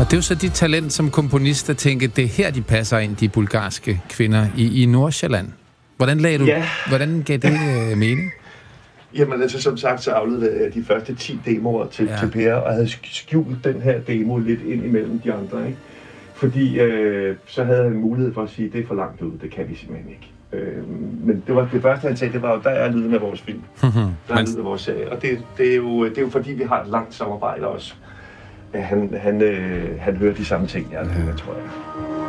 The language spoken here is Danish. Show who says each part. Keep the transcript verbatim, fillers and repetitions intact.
Speaker 1: Og det er jo så dit talent som komponist at tænke, det er her, de passer ind, de bulgarske kvinder i, i Nordsjælland. Hvordan lagde du,
Speaker 2: ja.
Speaker 1: hvordan gav det uh, mening?
Speaker 2: Jamen altså, som sagt, så afleverede jeg de første ti demoer til, ja. til Per, og havde skjult den her demo lidt ind imellem de andre, ikke? Fordi øh, så havde han mulighed for at sige, det er for langt ud, det kan vi simpelthen ikke. Øh, men det var det første, han sagde, det var jo, der er lyden af vores film. Der er lyden af vores serie. Og det, det, er jo, det er jo fordi, vi har et langt samarbejde også. Han, han, øh, han hører de samme ting, jeg hører, tror jeg.